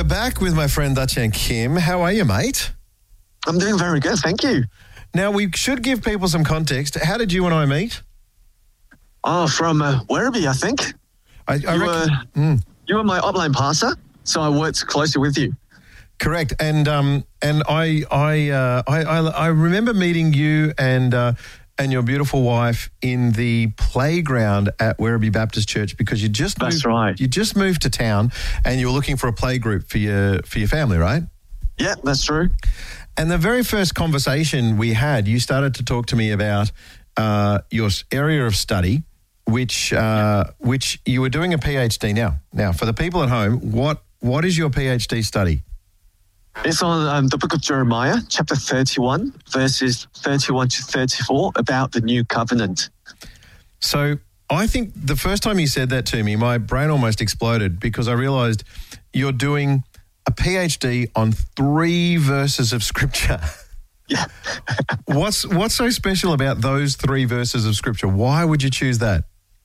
back with my friend Dachan Kim. How are you, mate? I'm doing very good, thank you. Now, we should give people some context. How did you and I meet? Oh, from Werribee, I think. You were my upline pastor, so I worked closely with you. Correct. And I remember meeting you and your beautiful wife in the playground at Werribee Baptist Church because you just moved to town and you were looking for a play group for your family, right? Yeah, that's true. And the very first conversation we had, you started to talk to me about your area of study, which you were doing a PhD now. Now, for the people at home, what is your PhD study? It's on the book of Jeremiah, chapter 31, verses 31 to 34, about the new covenant. So I think the first time you said that to me, my brain almost exploded because I realised you're doing a PhD on 3 verses of Scripture. Yeah. What's so special about those 3 verses of Scripture? Why would you choose that?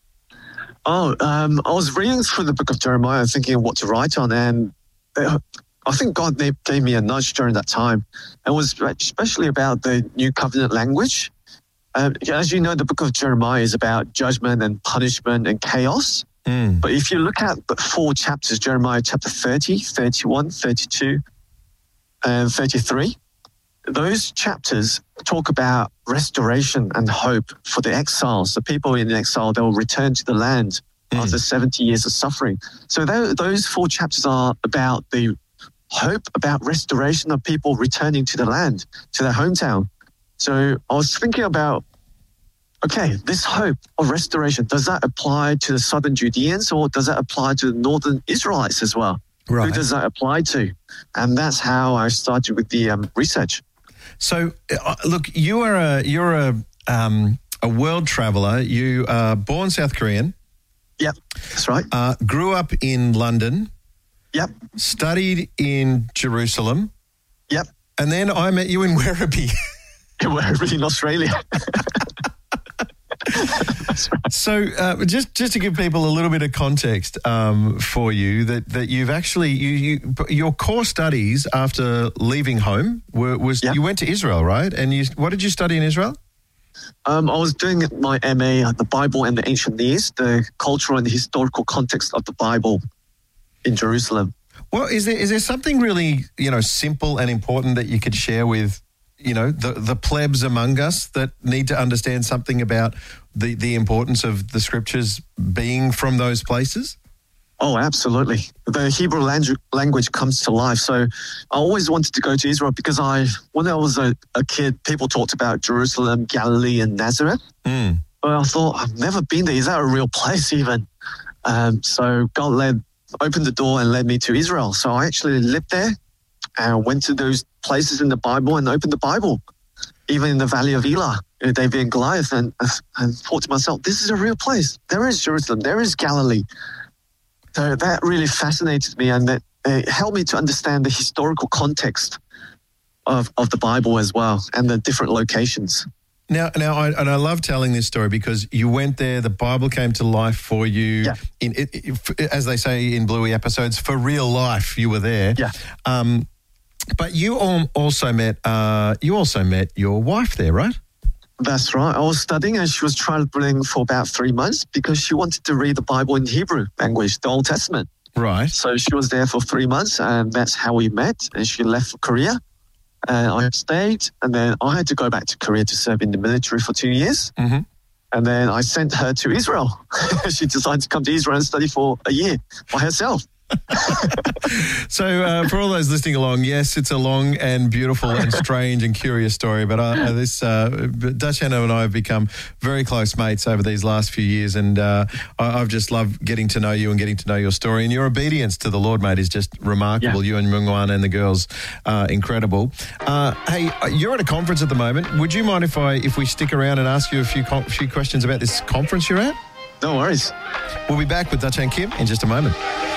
I was reading through the book of Jeremiah thinking of what to write on, and I think God gave me a nudge during that time. It was especially about the new covenant language. As you know, the book of Jeremiah is about judgment and punishment and chaos. But if you look at the 4 chapters, Jeremiah chapter 30, 31, 32, and 33, those chapters talk about restoration and hope for the exiles. The people in exile, they will return to the land after 70 years of suffering. So those 4 chapters are about the hope, about restoration of people returning to the land, to their hometown. So I was thinking about, okay, this hope of restoration, does that apply to the southern Judeans or does that apply to the northern Israelites as well? Right. Who does that apply to? And that's how I started with the research. So, look, you're a world traveller. You are born South Korean. Yep, that's right. Grew up in London. Yep. Studied in Jerusalem. Yep. And then I met you in Werribee. In Werribee, in Australia. That's right. So just to give people a little bit of context for you, that you've actually, your core studies after leaving home you went to Israel, right? And what did you study in Israel? I was doing my MA, the Bible and the Ancient Near East, the cultural and the historical context of the Bible in Jerusalem. Well, is there something really, simple and important that you could share with, the plebs among us that need to understand something about the importance of the Scriptures being from those places? Oh, absolutely. The Hebrew language comes to life. So I always wanted to go to Israel because when I was a kid, people talked about Jerusalem, Galilee, and Nazareth. But I thought, I've never been there. Is that a real place even? So God opened the door and led me to Israel. So I actually lived there and went to those places in the Bible and opened the Bible, even in the Valley of Elah, David and Goliath, and thought to myself, this is a real place. There is Jerusalem. There is Galilee. So that really fascinated me, and it helped me to understand the historical context of the Bible as well and the different locations. Now, I love telling this story because you went there, the Bible came to life for you, as they say in Bluey episodes, for real life, you were there. Yeah. But you also met your wife there, right? That's right. I was studying and she was traveling for about 3 months because she wanted to read the Bible in Hebrew language, the Old Testament. Right. So she was there for 3 months and that's how we met. And she left for Korea. And I stayed, and then I had to go back to Korea to serve in the military for 2 years. Mm-hmm. And then I sent her to Israel. She decided to come to Israel and study for a year by herself. So for all those listening along, yes, it's a long and beautiful and strange and curious story, but Dachan and I have become very close mates over these last few years, and I've just loved getting to know you and getting to know your story, and your obedience to the Lord, mate, is just remarkable. You and Mungwan and the girls are incredible. Hey, you're at a conference at the moment. Would you mind if we stick around and ask you a few questions about this conference you're at? No worries. We'll be back with Dachan Kim in just a moment.